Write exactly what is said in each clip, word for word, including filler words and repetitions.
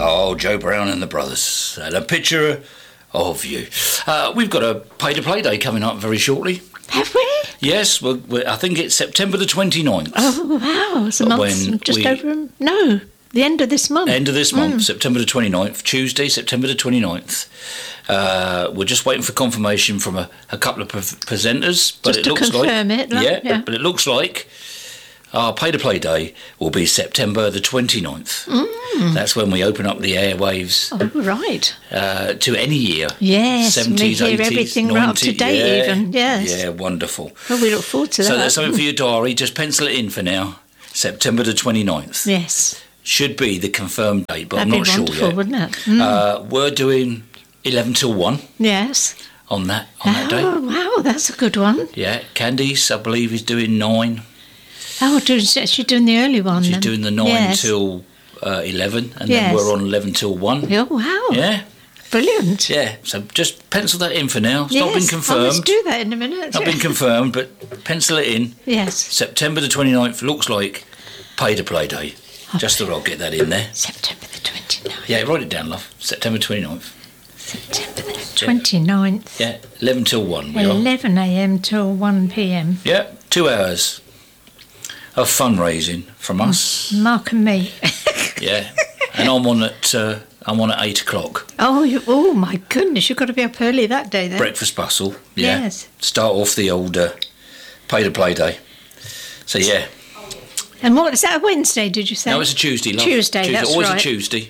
Oh, Joe Brown and the Brothers. And a picture of you. Uh, we've got a Pay to Play Day coming up very shortly. Have we? Yes, we're, we're, I think it's September the twenty-ninth. Oh, wow. It's a month, when just we, over... No, the end of this month. End of this month, mm. September the twenty-ninth. Tuesday, September the twenty-ninth. Uh, we're just waiting for confirmation from a, a couple of pre- presenters. But just it to looks confirm like, it. Like, yeah, yeah. But, but it looks like our Pay to Play Day will be September the twenty-ninth. Mm. That's when we open up the airwaves. Oh, right. Uh, to any year. Yes, seventies, we hear eighties, everything nineties, right up to date yeah, even, yes. Yeah, wonderful. Well, we look forward to that. So there's something for your diary. Just pencil it in for now. September the twenty-ninth. Yes. Should be the confirmed date, but That'd I'm not be sure wonderful, yet. wouldn't it? Mm. Uh, we're doing eleven till one. Yes. On that on that day. Oh, wow, that's a good one. Yeah, Candice, I believe, is doing nine. Oh, she's doing the early one She's then. doing the nine yes. till uh, eleven, and yes. then we're on eleven till one. Oh, wow. Yeah. Brilliant. Yeah, so just pencil that in for now. It's yes, not been confirmed. I must do that in a minute. Not been confirmed, but pencil it in. Yes. September the twenty-ninth looks like Pay to Play Day. Oh. Just thought I'll get that in there. September the twenty-ninth. Yeah, write it down, love. September twenty-ninth. September the twenty-ninth. Yeah, eleven till one. We eleven a m till one p m. Yeah, two hours of fundraising from us. Mark and me. Yeah, and I'm on at uh, I'm on at eight o'clock. Oh, you, oh my goodness! You've got to be up early that day then. Breakfast bustle. Yeah. Yes. Start off the old uh, Pay to Play Day. So yeah. And what is that? A Wednesday? Did you say? No, it's a Tuesday. Love. Tuesday. Tuesday. That's Always right. a Tuesday.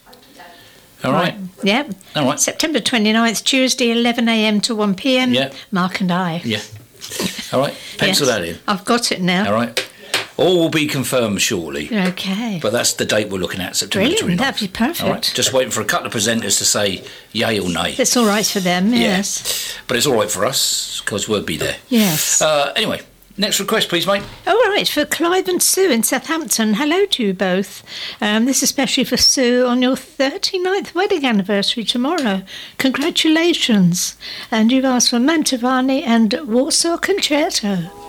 All right. right. Yep. All right. September twenty-ninth, Tuesday, eleven a m to one p m. Yeah. Mark and I. Yeah. All right. Pencil yes. that in. I've got it now. All right. All will be confirmed shortly. Okay. But that's the date we're looking at, September Brilliant. twenty-ninth. That'd be perfect. All right. Just waiting for a couple of presenters to say yay or nay. It's all right for them, yes. Yeah. But it's all right for us because we'll be there. Yes. Uh, anyway, next request, please, mate. All right, for Clive and Sue in Southampton. Hello to you both. Um, this is especially for Sue on your thirty-ninth wedding anniversary tomorrow. Congratulations. And you've asked for Mantovani and Warsaw Concerto.